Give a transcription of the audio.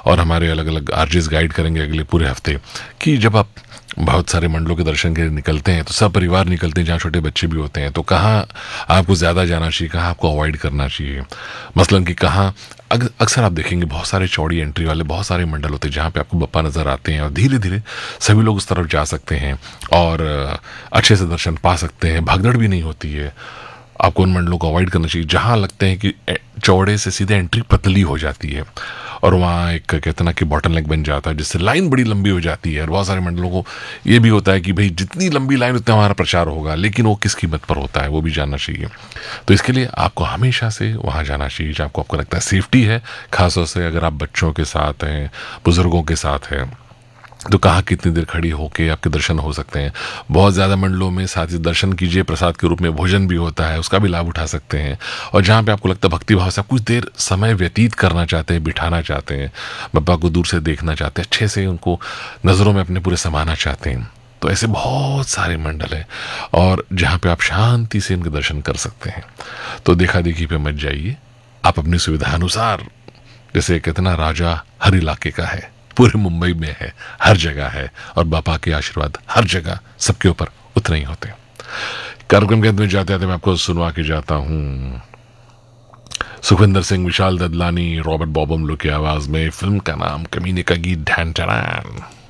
और हमारे अलग अलग आरजेस गाइड करेंगे अगले पूरे हफ्ते कि जब आप बहुत सारे मंडलों के दर्शन के लिए निकलते हैं तो सब परिवार निकलते हैं, जहाँ छोटे बच्चे भी होते हैं, तो कहाँ आपको ज़्यादा जाना चाहिए, कहाँ आपको अवॉइड करना चाहिए। मसलन कि कहाँ अक्सर आप देखेंगे बहुत सारे चौड़ी एंट्री वाले बहुत सारे मंडल होते हैं जहाँ पे आपको बप्पा नज़र आते हैं और धीरे धीरे सभी लोग उस तरफ जा सकते हैं और अच्छे से दर्शन पा सकते हैं, भगदड़ भी नहीं होती है। आपको उन मंडलों को अवॉइड करना चाहिए जहाँ लगते हैं कि चौड़े से सीधे एंट्री पतली हो जाती है और वहाँ एक कहते ना कि बॉटल नेक बन जाता है, जिससे लाइन बड़ी लंबी हो जाती है। और बहुत सारे मंडलों को ये भी होता है कि भाई जितनी लंबी लाइन उतना हमारा प्रचार होगा, लेकिन वो किस कीमत पर होता है वो भी जानना चाहिए। तो इसके लिए आपको हमेशा से वहाँ जाना चाहिए जहाँ आपको लगता है सेफ्टी है, खासतौर से अगर आप बच्चों के साथ हैं, बुजुर्गों के साथ हैं, तो कहाँ कितनी देर खड़ी होके आपके दर्शन हो सकते हैं। बहुत ज़्यादा मंडलों में साथ ही दर्शन कीजिए, प्रसाद के रूप में भोजन भी होता है, उसका भी लाभ उठा सकते हैं। और जहाँ पे आपको लगता है भक्ति भाव से आप कुछ देर समय व्यतीत करना चाहते हैं, बिठाना चाहते हैं, बप्पा को दूर से देखना चाहते हैं, अच्छे से उनको नज़रों में अपने पूरे समाना चाहते हैं, तो ऐसे बहुत सारे मंडल हैं और जहाँ पे आप शांति से इनके दर्शन कर सकते हैं। तो देखा देखी पे मत जाइए, आप अपनी सुविधा अनुसार, जैसे कितना राजा हर इलाके का है, पूरे मुंबई में है, हर जगह है, और बापा के आशीर्वाद हर जगह सबके ऊपर उतने ही होते हैं। कार्यक्रम के अंत में जाते आते मैं आपको सुनवा के जाता हूं सुखविंदर सिंह, विशाल ददलानी, रॉबर्ट बॉबम लो की आवाज में फिल्म का नाम कमीने का गीत ढैन टैरान।